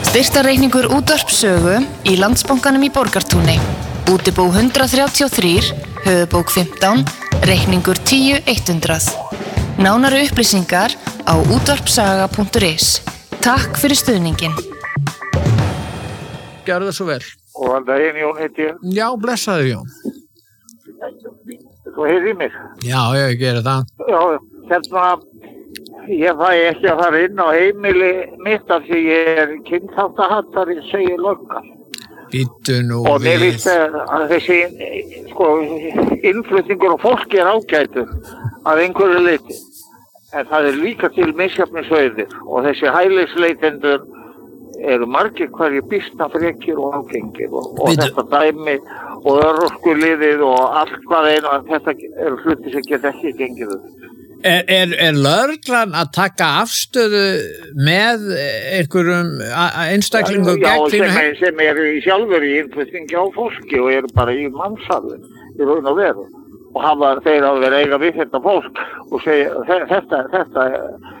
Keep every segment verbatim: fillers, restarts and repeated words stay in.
Styrktarreikningur útvarpssögu í Landsbankanum í Borgartúni. Útibú hundrað þrjátíu og þrjú, höfuðbók fimmtán, reikningur tíu hundrað. Nánari upplýsingar á útvarpssaga punktur is. Takk fyrir stuðningin. Gjörðu það svo vel. Og daginn, Jón heiti ég. Já, blessaðu Jón. Þú heyrði mig? Já, ég geri það. Já, hérna, ég fæ ekki að fara inn á heimili mitt af því ég er kynþáttahattari, segir löggan. Býttu nú og mér við. finnst að þessi, sko, innflutningur og fólki er ágætur að einhverju leyti. En það er líka til misjafnisauðir og þessi hælisleitendur eru margir hverju býsna frekir og ágengir og, og þetta dæmi og örorkuliðið og allt hvað einu að þetta eru hluti sem geta ekki gengið upp. Er, er, er lögreglan að taka afstöðu með einhverjum einstaklingum Já, gegn sem, þínu? sem eru í sjálfur í innflutningi á fólki og eru bara í mannsarfin í raun og veru og hafa þeir að vera eiga við þetta fólk og segja þetta, þetta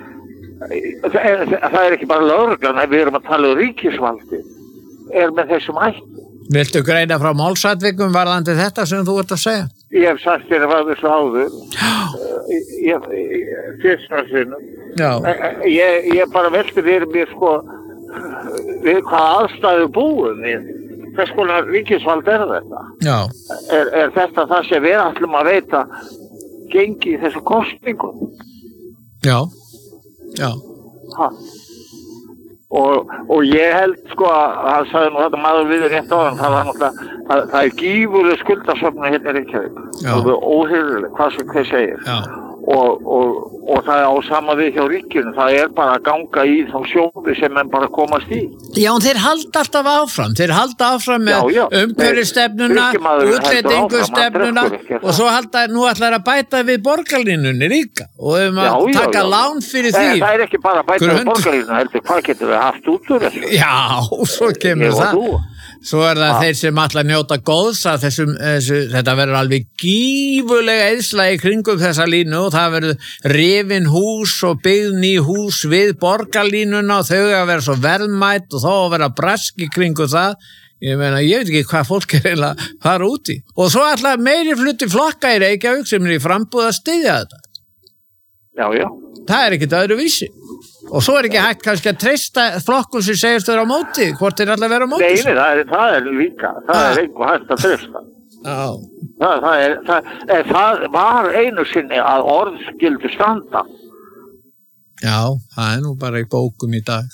það er ekki bara lögreglan, við erum að tala um ríkisvaldi er með þessum hætti. Viltu greina frá málsatvikum varðandi þetta sem þú ert að segja? Ég hef sagt þér að þessu áður ég fyrstnarsinnum ég, ég bara velti fyrir mér sko við hvað aðstæðu búum við hvers konar ríkisvald er þetta Já. Er, er þetta það sem við ætlum að veita gengi í þessu kostningum Já Já ha. Og, og ég held sko að hann sagði nú þetta maður við rétt á hann það var náttúrulega, það, það er gífurleg skuldasöfnun hérna í Reykjavík og óhyrðileg, hvað sem hver segir og, og, og það er á sama við hjá ríkinu, það er bara að ganga í þá sjóði sem menn bara komast í. Já, en þeir halda alltaf áfram, þeir halda áfram með umhverfisstefnuna, útleitingustefnuna og svo halda, nú ætlar að bæta við borgarlínunni líka og um að já, taka já, já. lán fyrir því. Það, það er ekki bara að bæta Grund... við borgarlínunni, heldur, hvað getur við haft út úr þessu? Já, svo kemur það. Svo er það ha. þeir sem ætla að njóta góðs að þessum, þessu, þetta verður alveg gífurlega eyðsla í kringum þessa línu og það verður rifin hús og byggð ný hús við borgarlínuna og þau að vera svo verðmætt og þá að vera brask í kringum það. Ég meina, ég veit ekki hvað fólk er eiginlega að fara út í. Og svo ætla meiri flutti flokka í Reykjavík sem er í frambúð að styðja þetta. Já, já. Það er ekkert öðruvísi. Og svo er ekki hægt kannski að treysta flokkun sem segist vera á móti, hvort er alltaf vera á móti? Nei, nei, það er, það er líka, það ah. er einhver hægt að treysta. Ah. Það, það, er, það, er, það var einu sinni að orð skyldu standa. Já, það er nú bara í bókum í dag.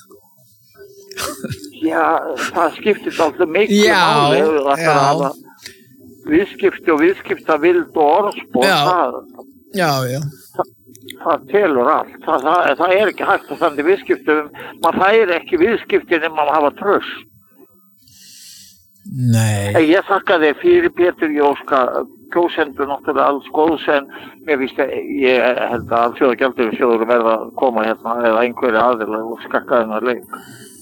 Já, það skiptir alltaf miklu máli. Já, já. Viðskipti og viðskiptavild og orðspor. Já, það, já, já. Það, það telur allt. Það, það, það er ekki hægt að standa í viðskiptum. Man fær ekki viðskipti nema maður hafa tröst. Nei. En ég þakka þér fyrir Pétur Jóska, kjósendur náttúrulega alls góðs en mér víst að ég held að þjóðagjaldurinn sjóður verða að koma hérna eða einhverja aðilega og skakka þennar leik.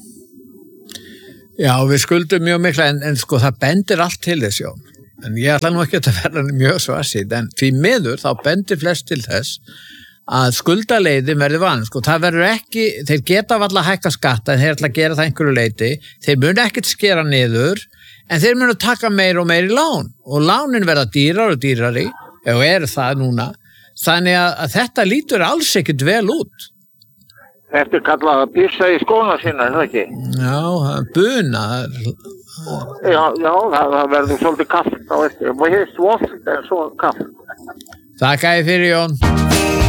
Já, við skuldum mjög mikla en, en sko það bendir allt til þess, Jón. En ég ætla nú ekki að verða mjög svarsýtt en því miður þá bendir flest til þess að skuldaleiðin verði vann, sko, það verður ekki, þeir geta valla að hækka skatta en þeir ætla að gera það einhverju leiti, þeir munu ekkert skera niður, en þeir munu taka meir og meir í lán og lánin verða dýrar og dýrari, og eru það núna, þannig að, að þetta lítur alls ekkert vel út. Þetta er kallað að pissa í skóna sína, er það ekki? Já, það er buna. Já, já, það, það verður svolítið kafft á eftir, og hér er svort en svo kafft. Takk fyrir, Jón.